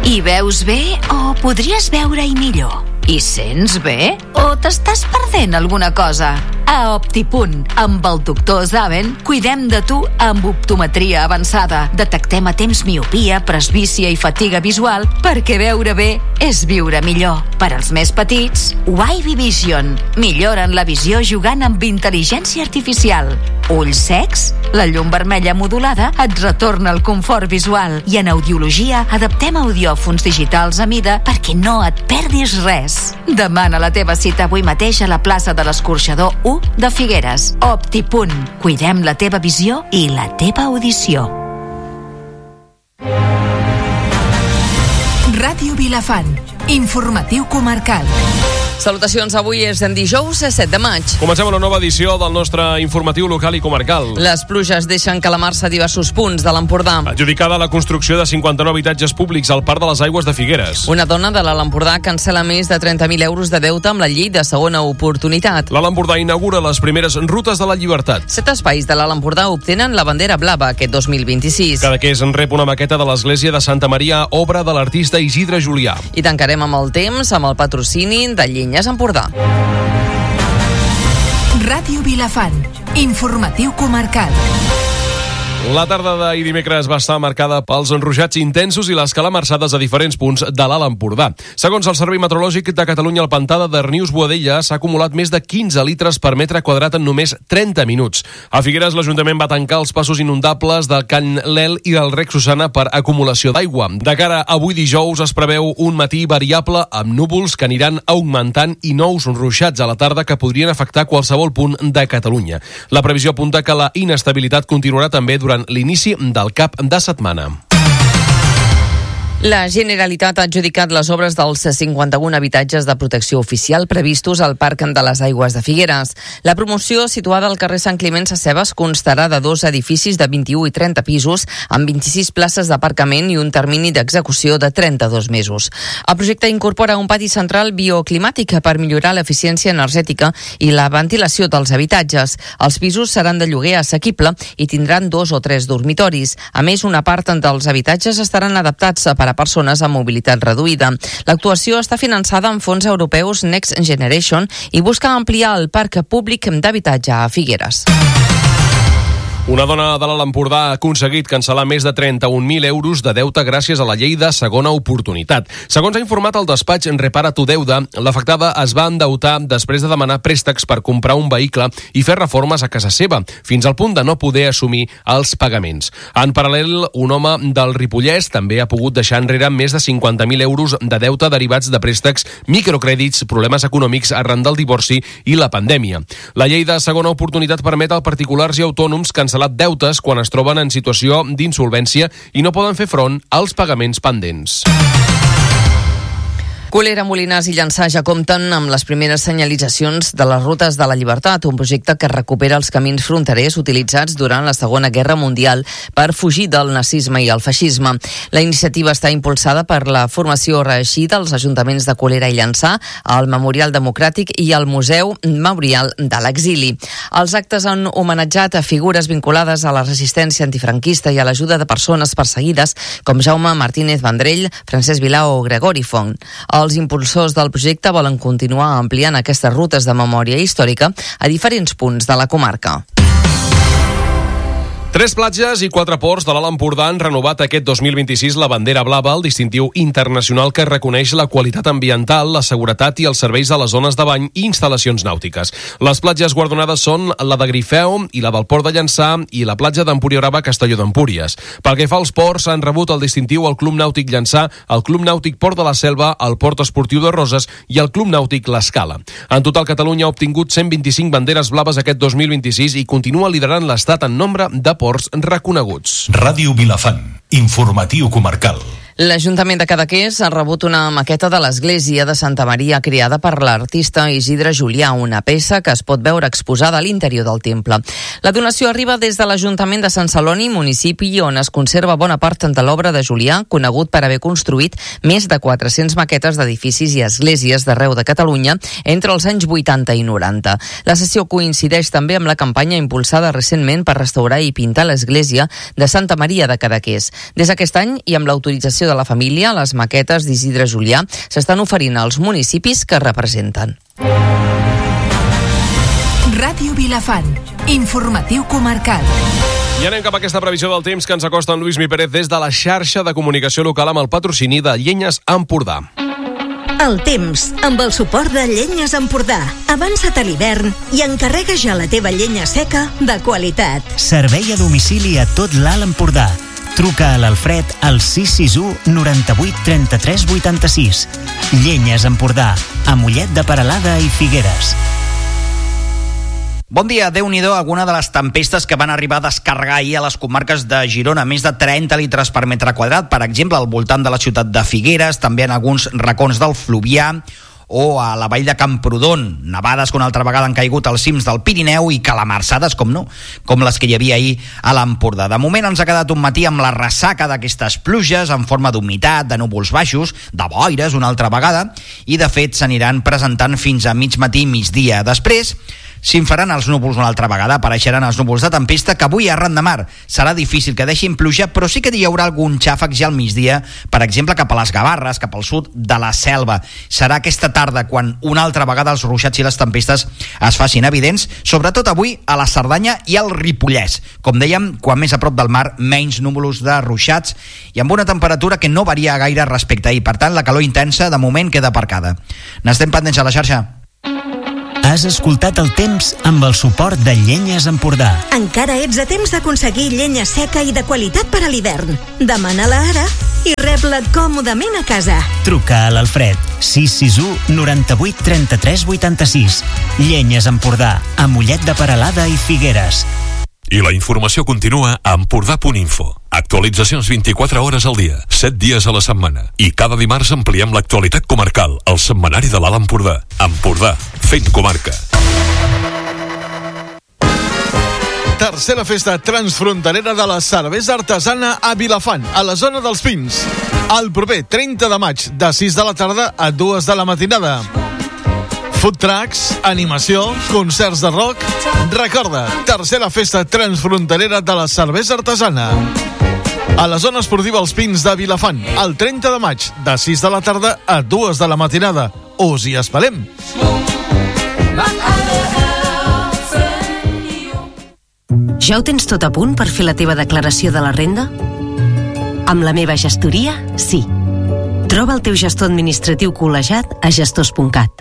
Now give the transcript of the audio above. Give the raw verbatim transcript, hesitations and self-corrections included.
Hi veus bé o podries veure-hi millor? Hi sents bé o t'estàs perdent alguna cosa? A Optipunt, amb el doctor Zaven, cuidem de tu amb optometria avançada. Detectem a temps miopia, presbícia i fatiga visual perquè veure bé és viure millor. Per als més petits, Wavy Vision. Milloren la visió jugant amb intel·ligència artificial. Ulls secs? La llum vermella modulada et retorna el confort visual. I en audiologia adaptem audiòfons digitals a mida perquè no et perdis res. Demana la teva cita avui mateix a la plaça de l'Escorxador u de Figueres. Optipunt. Cuidem la teva visió i la teva audició. Ràdio Vilafant. Informatiu comarcal. Salutacions, avui és en dijous, set de maig. Comencem una nova edició del nostre informatiu local i comarcal. Les pluges deixen calamar-se a diversos punts de l'Empordà. Adjudicada la construcció de cinquanta-nou habitatges públics al Parc de les Aigües de Figueres. Una dona de l'Alt Empordà cancel·la més de trenta mil euros de deute amb la llei de segona oportunitat. L'Alt Empordà inaugura les primeres rutes de la llibertat. Set espais de l'Alt Empordà obtenen la bandera blava aquest dos mil vint-i-sis. Cadaqués en rep una maqueta de l'església de Santa Maria, obra de l'artista Isidre Julià. I tancarem amb el temps, amb el patrocini de Llenyes Empordà. Ràdio Vilafant. Informatiu comarcal. La tarda d'ahir dimecres va estar marcada pels enrojats intensos i les calamarsades a diferents punts de l'Alt Empordà. Segons el Servei Meteorològic de Catalunya, el pantà de Darnius-Boadella s'ha acumulat més de quinze litres per metre quadrat en només trenta minuts. A Figueres, l'Ajuntament va tancar els passos inundables del Can Lel i del Rec Susana per acumulació d'aigua. De cara a avui dijous es preveu un matí variable amb núvols que aniran augmentant i nous ruixats a la tarda que podrien afectar qualsevol punt de Catalunya. La previsió apunta que la inestabilitat continuarà també durant durant l'inici del cap de setmana. La Generalitat ha adjudicat les obres dels cinquanta-un habitatges de protecció oficial previstos al Parc de les Aigües de Figueres. La promoció, situada al carrer Sant Climent Sescebes, constarà de dos edificis de vint-i-u i trenta pisos, amb vint-i-sis places d'aparcament i un termini d'execució de trenta-dos mesos. El projecte incorpora un pati central bioclimàtic per millorar l'eficiència energètica i la ventilació dels habitatges. Els pisos seran de lloguer assequible i tindran dos o tres dormitoris. A més, una part dels habitatges estaran adaptats per a persones amb mobilitat reduïda. L'actuació està finançada amb fons europeus Next Generation i busca ampliar el parc públic d'habitatge a Figueres. Una dona de l'Alt Empordà ha aconseguit cancel·lar més de trenta-un mil euros de deute gràcies a la llei de segona oportunitat. Segons ha informat el despatx Repara tu Deuda, l'afectada es va endeutar després de demanar préstecs per comprar un vehicle i fer reformes a casa seva, fins al punt de no poder assumir els pagaments. En paral·lel, un home del Ripollès també ha pogut deixar enrere més de cinquanta mil euros de deute derivats de préstecs, microcrèdits, problemes econòmics arran del divorci i la pandèmia. La llei de segona oportunitat permet als particulars i autònoms cancel·lar deutes quan es troben en situació d'insolvència i no poden fer front als pagaments pendents. Colera, Molinars i Llançà ja compten amb les primeres senyalitzacions de les rutes de la llibertat, un projecte que recupera els camins fronterers utilitzats durant la Segona Guerra Mundial per fugir del nazisme i el feixisme. La iniciativa està impulsada per la formació reeixida dels ajuntaments de Colera i Llançà, el Memorial Democràtic i el Museu Memorial de l'Exili. Els actes han homenatjat a figures vinculades a la resistència antifranquista i a l'ajuda de persones perseguides com Jaume Martínez Vendrell, Francesc Vilà o Gregori Font. Els impulsors del projecte volen continuar ampliant aquestes rutes de memòria històrica a diferents punts de la comarca. Tres platges i quatre ports de l'Alt Empordà han renovat aquest dos mil vint-i-sis la bandera blava, el distintiu internacional que reconeix la qualitat ambiental, la seguretat i els serveis a les zones de bany i instal·lacions nàutiques. Les platges guardonades són la de Grifeu i la del Port de Llançà i la platja d'Empuriabrava, Castelló d'Empúries. Pel que fa als ports, han rebut el distintiu el Club Nàutic Llançà, el Club Nàutic Port de la Selva, el Port Esportiu de Roses i el Club Nàutic l'Escala. En total, Catalunya ha obtingut cent vint-i-cinc banderes blaves aquest dos mil vint-i-sis i continua liderant l'estat en nombre de ports reconeguts. Ràdio Vilafant, informatiu comarcal. L'Ajuntament de Cadaqués ha rebut una maqueta de l'església de Santa Maria creada per l'artista Isidre Julià, una peça que es pot veure exposada a l'interior del temple. La donació arriba des de l'Ajuntament de Sant Celoni, municipi on es conserva bona part de l'obra de Julià, conegut per haver construït més de quatre-cents maquetes d'edificis i esglésies d'arreu de Catalunya entre els anys vuitanta i noranta. La sessió coincideix també amb la campanya impulsada recentment per restaurar i pintar l'església de Santa Maria de Cadaqués. Des d'aquest any, i amb l'autorització de la família, les maquetes d'Isidre Julià, s'estan oferint als municipis que representen. Ràdio Vilafant, informatiu comarcal. I anem cap a aquesta previsió del temps que ens acosta en Lluís Mi Pérez des de la xarxa de comunicació local amb el patrocini de Llenyes Empordà. El temps, amb el suport de Llenyes Empordà. Avança't a l'hivern i encarrega ja la teva llenya seca de qualitat. Servei a domicili a tot l'Alt Empordà. Truca a l'Alfred al sis sis u noranta-vuit trenta-tres vuitanta-sis. Llenyes Empordà, a Mollet de Peralada i Figueres. Bon dia, Déu-n'hi-do, alguna de les tempestes que van arribar a descarregar ahir a les comarques de Girona, més de trenta litres per metre quadrat, per exemple, al voltant de la ciutat de Figueres, també en alguns racons del Fluvià, o a la vall de Camprodon, nevades que una altra vegada han caigut als cims del Pirineu i calamarsades, com no, com les que hi havia ahir a l'Empordà. De moment ens ha quedat un matí amb la ressaca d'aquestes pluges en forma d'humitat, de núvols baixos, de boires una altra vegada, i de fet s'aniran presentant fins a mig matí i migdia. Després s'inflaran els núvols una altra vegada, apareixeran els núvols de tempesta que avui arran de mar serà difícil que deixin pluja, però sí que hi haurà algun xàfec ja al migdia, per exemple cap a les Gavarres, cap al sud de la Selva. Serà aquesta tarda quan una altra vegada els ruixats i les tempestes es facin evidents, sobretot avui a la Cerdanya i al Ripollès. Com dèiem, quan més a prop del mar, menys núvols de ruixats i amb una temperatura que no varia gaire respecte a ahir. Per tant, la calor intensa de moment queda aparcada. N'estem pendents a la xarxa. Has escoltat el temps amb el suport de Llenyes Empordà. Encara ets a temps d'aconseguir llenya seca i de qualitat per a l'hivern. Demana-la ara i rep-la còmodament a casa. Truca a l'Alfred sis sis u noranta-vuit trenta-tres vuitanta-sis. Llenyes Empordà, a Mollet de Peralada i Figueres. I la informació continua a empordà punt info. Actualitzacions vint-i-quatre hores al dia, set dies a la setmana. I cada dimarts ampliem l'actualitat comarcal al setmanari de l'Alt Empordà. Empordà, fent comarca. Tercera festa transfronterera de la cervesa artesana a Vilafant, a la zona dels Pins. El proper trenta de maig, de sis de la tarda a dues de la matinada. Food trucks, animació, concerts de rock. Recorda, tercera festa transfronterera de la cervesa artesana. A la zona esportiva Els Pins de Vilafant, el trenta de maig, de sis de la tarda a dues de la matinada. Us hi esperem. Ja ho tens tot a punt per fer la teva declaració de la renda? Amb la meva gestoria, sí. Troba el teu gestor administratiu col·legiat a gestors punt cat.